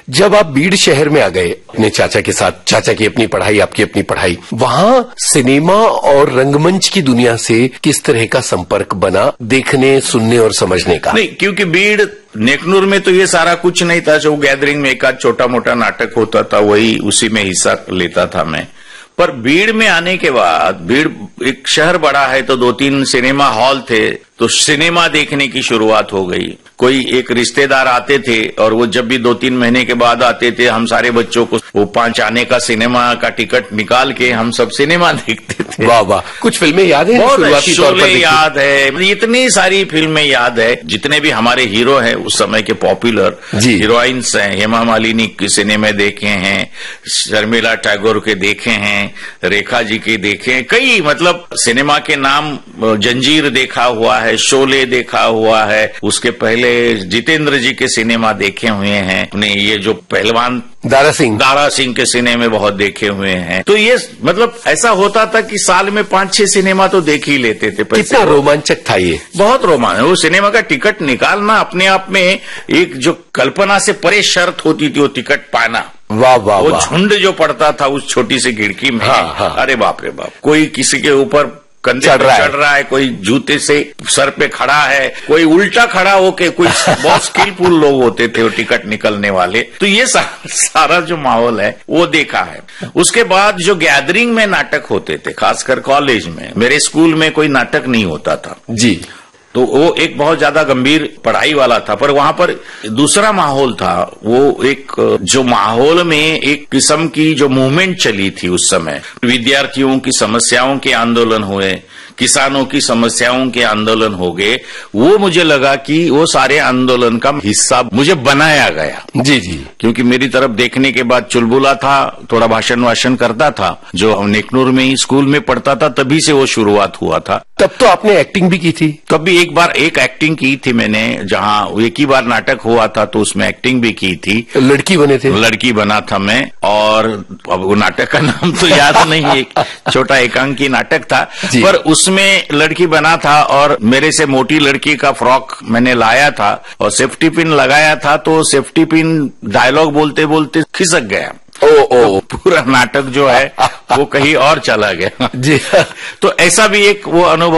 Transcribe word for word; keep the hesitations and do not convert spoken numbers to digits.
जब आप बीड़ शहर में आ गए अपने चाचा के साथ, चाचा की अपनी पढ़ाई, आपकी अपनी पढ़ाई, वहां सिनेमा और रंगमंच की दुनिया से किस तरह का संपर्क बना, देखने, सुनने और समझने का? नहीं, क्योंकि बीड़ नेकनूर में तो ये सारा कुछ नहीं था। जो गैदरिंग में एक आध छोटा मोटा नाटक होता था, वही उसी में हिस्सा लेता था मैं। पर बीड़ में आने के बाद, बीड़ एक शहर बड़ा है तो दो तीन सिनेमा हॉल थे, तो सिनेमा देखने की शुरुआत हो गई। कोई एक रिश्तेदार आते थे और वो जब भी दो तीन महीने के बाद आते थे, हम सारे बच्चों को वो पांच आने का सिनेमा का टिकट निकाल के हम सब सिनेमा देखते थे। वाह वाह, कुछ फिल्में याद है? बहुत शोले याद है, इतनी सारी फिल्में याद है। जितने भी हमारे हीरो हैं उस समय के पॉपुलर हीरोइंस हैं, हेमा मालिनी के सिनेमे देखे हैं, शर्मिला टैगोर के देखे हैं, रेखा जी के देखे हैं, कई मतलब सिनेमा के नाम, जंजीर देखा हुआ है, शोले देखा हुआ है, उसके पहले जितेंद्र जी के सिनेमा देखे हुए हैं, अपने ये जो पहलवान दारा सिंह दारा सिंह के सिनेमे बहुत देखे हुए हैं। तो ये मतलब ऐसा होता था कि साल में पांच छह सिनेमा तो देख ही लेते थे। कितना रोमांचक था ये, बहुत रोमांचक। वो सिनेमा का टिकट निकालना अपने आप में एक जो कल्पना से परे शर्त होती थी, वो टिकट पाना। वाह वाह, वो झुंड जो पड़ता था उस छोटी सी खिड़की में, हाँ, हाँ। अरे बाप रे बाप, कोई किसी के ऊपर कंधे चढ़ पर रहा, चढ़ रहा है, कोई जूते से सर पे खड़ा है, कोई उल्टा खड़ा होके, कोई बहुत स्किलफुल लोग होते थे वो टिकट निकलने वाले। तो ये सा, सारा जो माहौल है वो देखा है। उसके बाद जो गैदरिंग में नाटक होते थे, खासकर कॉलेज में, मेरे स्कूल में कोई नाटक नहीं होता था जी, तो वो एक बहुत ज्यादा गंभीर पढ़ाई वाला था। पर वहां पर दूसरा माहौल था, वो एक जो माहौल में एक किस्म की जो मूवमेंट चली थी उस समय, विद्यार्थियों की समस्याओं के आंदोलन हुए, किसानों की समस्याओं के आंदोलन हो गए। वो मुझे लगा कि वो सारे आंदोलन का हिस्सा मुझे बनाया गया। जी जी, क्योंकि मेरी तरफ देखने के बाद चुलबुला था, थोड़ा भाषण वाषण करता था, जो हम नेकनूर में ही स्कूल में पढ़ता था, तभी से वो शुरुआत हुआ था। तब तो आपने एक्टिंग भी की थी? तब भी एक बार एक एक्टिंग की थी मैंने, जहां एक ही बार नाटक हुआ था तो उसमें एक्टिंग भी की थी। लड़की बने थे? लड़की बना था मैं, और अब वो नाटक का नाम तो याद नहीं, एक छोटा एकांकी नाटक था, पर उसमें लड़की बना था और मेरे से मोटी लड़की का फ्रॉक मैंने लाया था और सेफ्टी पिन लगाया था, तो सेफ्टी पिन डायलॉग बोलते बोलते खिसक गया। ओ ओ, तो पूरा नाटक जो है वो कहीं और चला गया। जी, तो ऐसा भी एक वो अनुभव